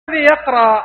يقرأ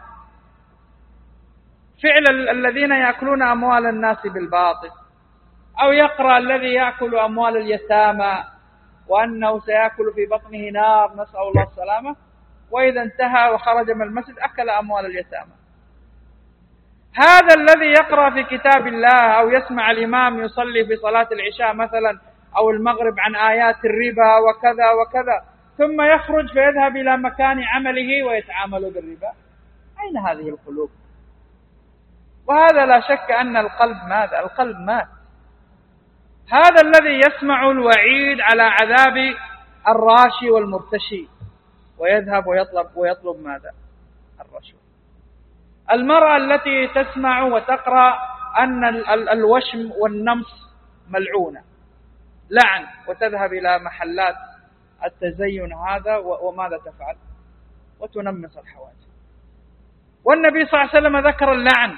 فعل الذين يأكلون أموال الناس بالباطل، أو يقرأ الذي يأكل أموال اليتامى وأنه سيأكل في بطنه نار، نسأل الله السلامة، وإذا انتهى وخرج من المسجد أكل أموال اليتامى. هذا الذي يقرأ في كتاب الله أو يسمع الإمام يصلي في صلاة العشاء مثلا أو المغرب عن آيات الربا وكذا وكذا، ثم يخرج فيذهب إلى مكان عمله ويتعامل بالربا، أين هذه القلوب؟ وهذا لا شك أن القلب ماذا؟ القلب مات. هذا الذي يسمع الوعيد على عذاب الراشي والمرتشي ويذهب ويطلب ماذا؟ الرشوة. المرأة التي تسمع وتقرأ أن الوشم والنمص ملعونة، لعن، وتذهب إلى محلات التزين هذا وماذا تفعل؟ وتنمص الحواجب. والنبي صلى الله عليه وسلم ذكر اللعن.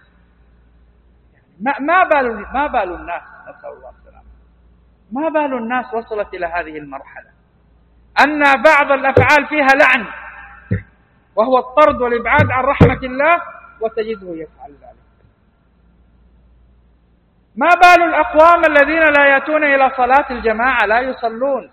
ما بال الناس، نسأل الله السلامة، ما بال الناس وصلت إلى هذه المرحلة أن بعض الأفعال فيها لعن وهو الطرد والإبعاد عن رحمة الله، وتجده يفعل ذلك. ما بال الأقوام الذين لا يأتون إلى صلاة الجماعة، لا يصلون.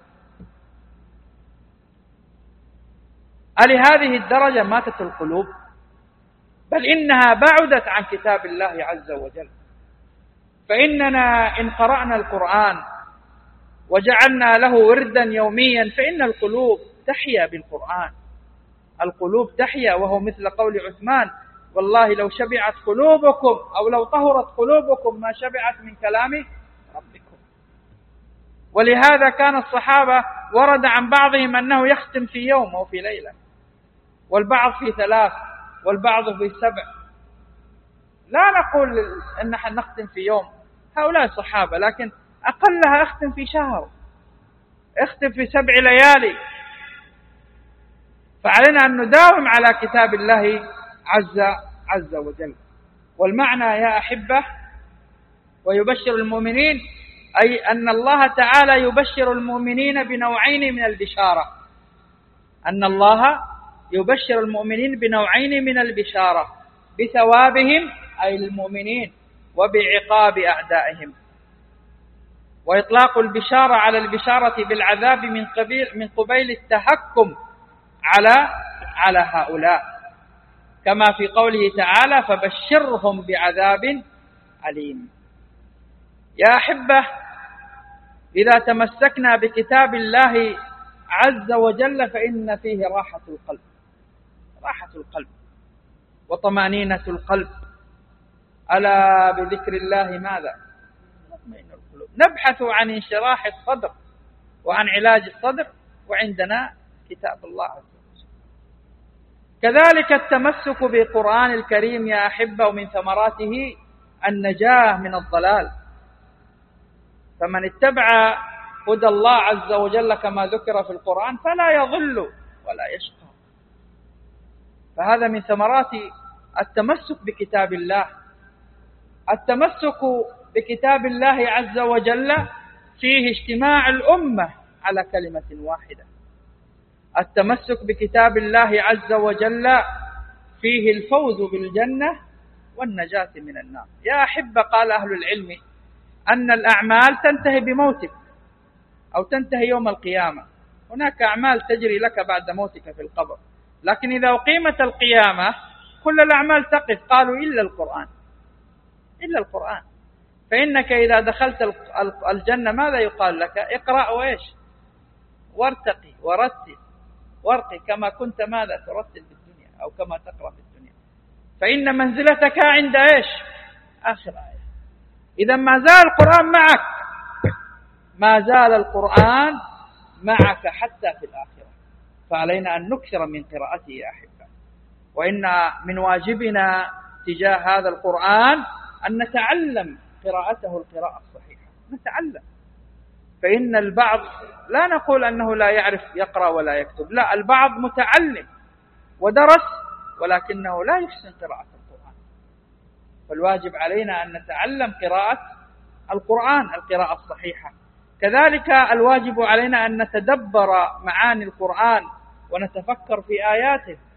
ألهذه الدرجة ماتت القلوب؟ بل إنها بعدت عن كتاب الله عز وجل. فإننا إن قرأنا القرآن وجعلنا له وردا يوميا فإن القلوب تحيا بالقرآن، القلوب تحيا، وهو مثل قول عثمان: والله لو شبعت قلوبكم أو لو طهرت قلوبكم ما شبعت من كلام ربكم. ولهذا كان الصحابة ورد عن بعضهم أنه يختم في يوم أو في ليلة، والبعض في 3 والبعض في 7. لا نقول أن نحن نختم في يوم، هؤلاء الصحابة، لكن أقلها اختم في شهر، اختم في 7 ليالي. فعلينا أن نداوم على كتاب الله عز وجل. والمعنى يا أحبة ويبشر المؤمنين، أي أن الله تعالى يبشر المؤمنين بنوعين من البشارة، أن الله يبشر المؤمنين بنوعين من البشارة: بثوابهم أي المؤمنين، وبعقاب أعدائهم. وإطلاق البشارة على البشارة بالعذاب من قبيل التهكم على هؤلاء، كما في قوله تعالى: فبشرهم بعذاب أليم. يا أحبة، إذا تمسكنا بكتاب الله عز وجل فإن فيه راحة القلب وطمأنينة القلب. ألا بذكر الله ماذا؟ تطمئن القلوب. نبحث عن انشراح الصدر وعن علاج الصدر، وعندنا كتاب الله عز وجل. كذلك التمسك بالقرآن الكريم يا أحبة، ومن ثمراته النجاة من الضلال. فمن اتبع هدى الله عز وجل كما ذكر في القرآن فلا يضل ولا يشقى. فهذا من ثمرات التمسك بكتاب الله. التمسك بكتاب الله عز وجل فيه اجتماع الأمة على كلمة واحدة. التمسك بكتاب الله عز وجل فيه الفوز بالجنة والنجاة من النار. يا أحبة، قال أهل العلم أن الأعمال تنتهي بموتك أو تنتهي يوم القيامة. هناك أعمال تجري لك بعد موتك في القبر، لكن إذا أقيمت القيامة كل الأعمال تقف. قالوا إلا القرآن. فإنك إذا دخلت الجنة ماذا يقال لك؟ اقرأ وإيش؟ وارتقي ورتل وارقي كما كنت ماذا ترتل في الدنيا أو كما تقرأ في الدنيا، فإن منزلتك عند إيش؟ آخر آية. إذا ما زال القرآن معك، ما زال القرآن معك حتى في الآخرة. فعلينا أن نكثر من قراءته يا أحبة. وإن من واجبنا تجاه هذا القرآن أن نتعلم قراءته القراءة الصحيحة، نتعلم. فإن البعض، لا نقول أنه لا يعرف يقرأ ولا يكتب، لا، البعض متعلم ودرس ولكنه لا يحسن قراءة القرآن. فالواجب علينا أن نتعلم قراءة القرآن القراءة الصحيحة. كذلك الواجب علينا أن نتدبر معاني القرآن ونتفكر في آياته.